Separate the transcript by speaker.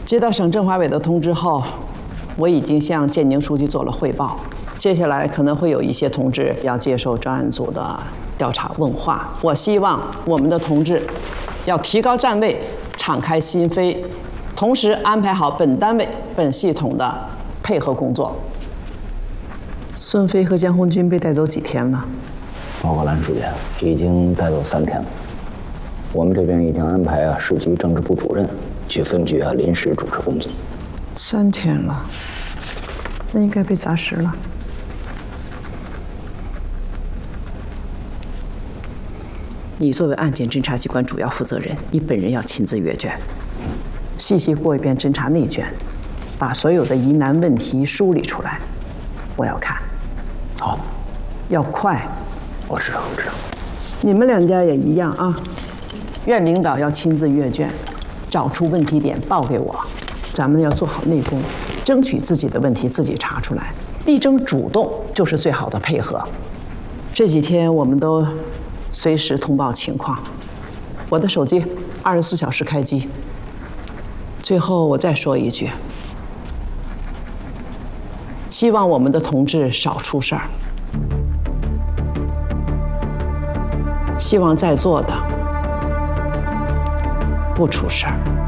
Speaker 1: 接到省政法委的通知后，我已经向建宁书记做了汇报。接下来可能会有一些同志要接受专案组的调查问话。我希望我们的同志要提高站位，敞开心扉，同时安排好本单位、本系统的配合工作。孙飞和江红军被带走几天了？
Speaker 2: 报告蓝书记，已经带走3天了。我们这边已经安排市局政治部主任去分局临时主持工作。
Speaker 1: 3天了，那应该被砸实了。你作为案件侦查机关主要负责人，你本人要亲自阅卷，细细过一遍侦查内卷，把所有的疑难问题梳理出来，我要看。
Speaker 2: 好，
Speaker 1: 要快。
Speaker 2: 我知道。
Speaker 1: 你们2家也一样啊，院领导要亲自阅卷，找出问题点报给我。咱们要做好内功，争取自己的问题自己查出来，力争主动就是最好的配合。这几天我们都随时通报情况，我的手机24小时开机。最后我再说一句，希望我们的同志少出事儿，希望在座的不出事儿。